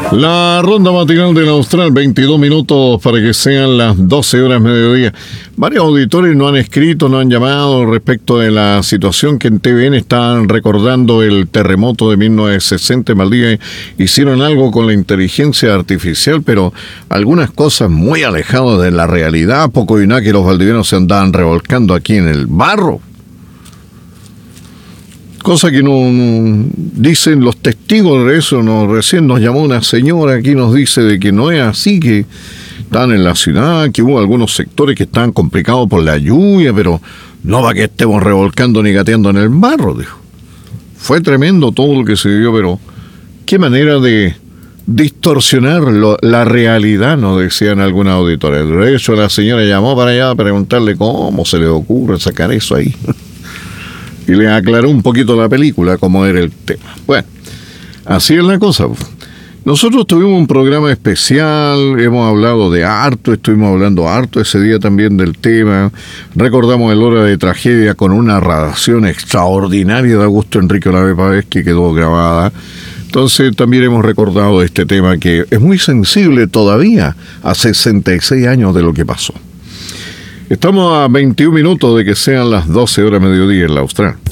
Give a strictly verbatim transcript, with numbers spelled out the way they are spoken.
La ronda matinal del Austral, veintidós minutos para que sean las doce horas mediodía. Varios auditores no han escrito, no han llamado respecto de la situación que en T V N están recordando el terremoto de mil novecientos sesenta en Valdivia. Hicieron algo con la inteligencia artificial, pero algunas cosas muy alejadas de la realidad. Poco y nada que los valdivianos se andaban revolcando aquí en el barro. Cosa que no, no dicen los testigos de eso. No, recién nos llamó una señora aquí, nos dice de que no es así, que están en la ciudad, que hubo algunos sectores que estaban complicados por la lluvia, pero no va que estemos revolcando ni gateando en el barro, dijo. Fue tremendo todo lo que se dio, pero qué manera de distorsionar lo, la realidad, nos decían algunos auditores. De hecho, la señora llamó para allá a preguntarle cómo se le ocurre sacar eso ahí. Y le aclaró un poquito la película, cómo era el tema. Bueno, así es la cosa. Nosotros tuvimos un programa especial, hemos hablado de harto, estuvimos hablando harto ese día también del tema. Recordamos el Hora de Tragedia con una narración extraordinaria de Augusto Enrique Olave Pavés que quedó grabada. Entonces también hemos recordado este tema que es muy sensible todavía, a sesenta y seis años de lo que pasó. Estamos a veintiún minutos de que sean las doce horas mediodía en la Austral.